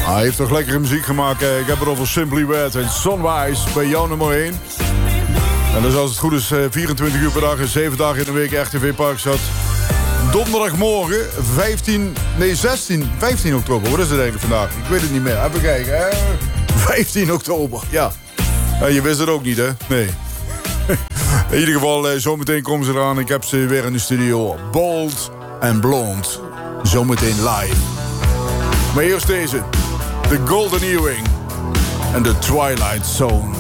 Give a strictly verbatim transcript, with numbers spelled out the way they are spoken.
Hij heeft toch lekkere muziek gemaakt. Ik heb het over Simply Red en Sunrise bij jou nummer één. En dus als het goed is vierentwintig uur per dag en zeven dagen in de week R T V Parkstad. Donderdagmorgen vijftien, nee zestien, vijftien oktober. Wat is het eigenlijk vandaag? Ik weet het niet meer. Even kijken. Hè? vijftien oktober, ja. En je wist het ook niet, hè? Nee. In ieder geval, zometeen komen ze eraan. Ik heb ze weer in de studio. Bold and Blonde. Zometeen live. Maar eerst deze. The Golden Earring. En The Twilight Zone.